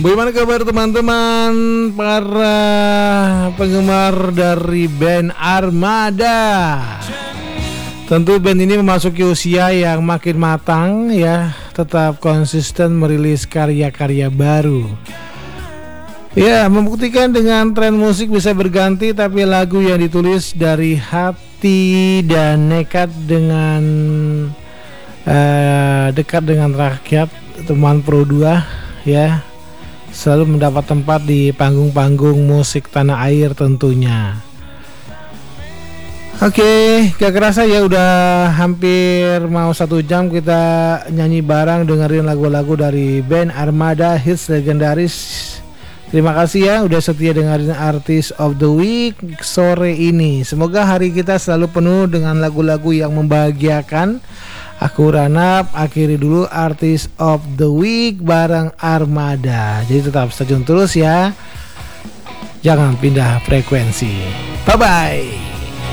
Bagaimana kabar teman-teman para penggemar dari band Armada? Tentu band ini memasuki usia yang makin matang ya, tetap konsisten merilis karya-karya baru. Ya, membuktikan dengan tren musik bisa berganti, tapi lagu yang ditulis dari hati dan nekat dengan dekat dengan rakyat, teman Pro 2 ya, selalu mendapat tempat di panggung-panggung musik tanah air tentunya. Oke, gak kerasa ya udah hampir mau 1 jam kita nyanyi bareng dengerin lagu-lagu dari band Armada, hits legendaris. Terima kasih ya udah setia dengerin Artist of the Week sore ini. Semoga hari kita selalu penuh dengan lagu-lagu yang membahagiakan. Aku Ranap akhiri dulu Artist of the Week bareng Armada. Jadi tetap stay tune terus ya. Jangan pindah frekuensi. Bye bye.